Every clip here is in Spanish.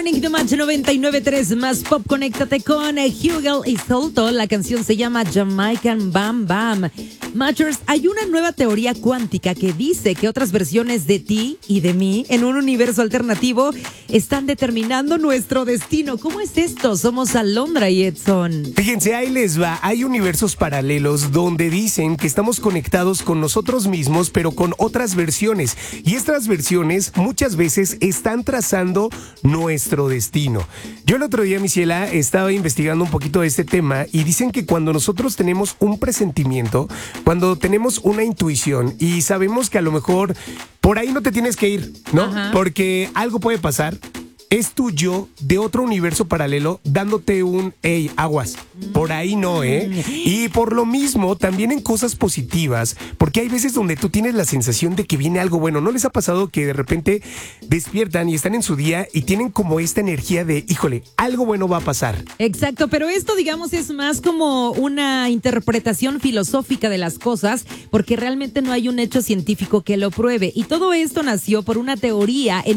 Morning de Match 99.3 más pop. Conéctate con Hugel y Solto. La canción se llama Jamaican Bam Bam. Matchers, hay una nueva teoría cuántica que dice que otras versiones de ti y de mí en un universo alternativo están determinando nuestro destino. ¿Cómo es esto? Somos Alondra y Edson. Fíjense, ahí les va. Hay universos paralelos donde dicen que estamos conectados con nosotros mismos, pero con otras versiones. Y estas versiones muchas veces están trazando nuestro destino. Yo el otro día, mi ciela, estaba investigando un poquito de este tema y dicen que cuando nosotros tenemos un presentimiento, cuando tenemos una intuición y sabemos que a lo mejor por ahí no te tienes que ir, ¿no? Ajá. Porque algo puede pasar. Es tu yo de otro universo paralelo dándote un, hey, aguas, por ahí no, ¿eh? Y por lo mismo, también en cosas positivas, porque hay veces donde tú tienes la sensación de que viene algo bueno. ¿No les ha pasado que de repente despiertan y están en su día y tienen como esta energía de, híjole, algo bueno va a pasar? Exacto, pero esto, digamos, es más como una interpretación filosófica de las cosas, porque realmente no hay un hecho científico que lo pruebe. Y todo esto nació por una teoría en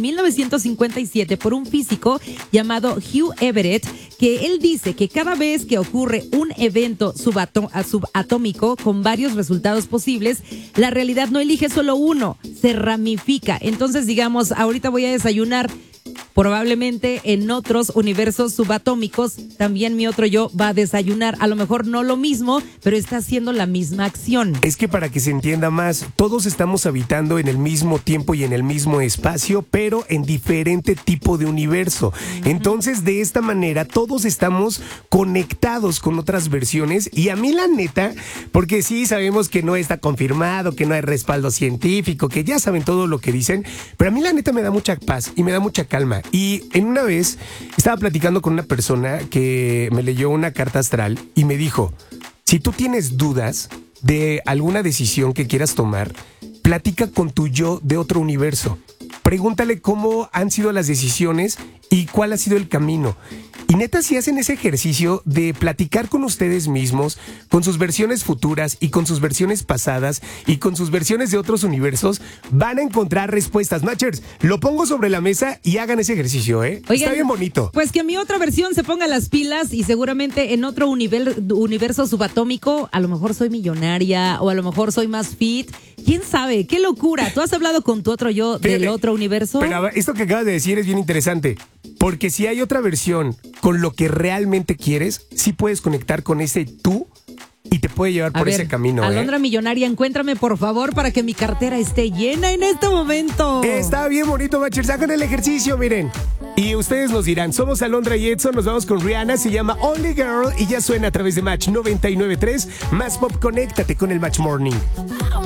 1957 por un físico llamado Hugh Everett, que él dice que cada vez que ocurre un evento subatómico con varios resultados posibles, la realidad no elige solo uno, se ramifica. Entonces, digamos, ahorita voy a desayunar. Probablemente en otros universos subatómicos también mi otro yo va a desayunar. A lo mejor no lo mismo, pero está haciendo la misma acción. Es que para que se entienda más, todos estamos habitando en el mismo tiempo y en el mismo espacio, pero en diferente tipo de universo. Entonces, de esta manera, todos estamos conectados con otras versiones. Y a mí la neta, porque sí sabemos que no está confirmado, que no hay respaldo científico, que ya saben todo lo que dicen, pero a mí la neta me da mucha paz y me da mucha calma. Y en una vez estaba platicando con una persona que me leyó una carta astral y me dijo, si tú tienes dudas de alguna decisión que quieras tomar, platica con tu yo de otro universo. Pregúntale cómo han sido las decisiones y cuál ha sido el camino. Y neta, si hacen ese ejercicio de platicar con ustedes mismos, con sus versiones futuras y con sus versiones pasadas y con sus versiones de otros universos, van a encontrar respuestas. Matchers, lo pongo sobre la mesa y hagan ese ejercicio, ¿eh? Oigan, está bien bonito. Pues que mi otra versión se ponga las pilas y seguramente en otro universo subatómico, a lo mejor soy millonaria o a lo mejor soy más fit. ¿Quién sabe? ¡Qué locura! ¿Tú has hablado con tu otro yo del otro universo? Pero esto que acabas de decir es bien interesante. Porque si hay otra versión con lo que realmente quieres, sí puedes conectar con ese tú y te puede llevar por ese camino. Alondra Millonaria, encuéntrame por favor para que mi cartera esté llena en este momento. Está bien bonito, Matchers. Hagan el ejercicio, miren. Y ustedes nos dirán, somos Alondra y Edson, nos vamos con Rihanna, se llama Only Girl y ya suena a través de Match 99.3. Más pop, conéctate con el Match Morning.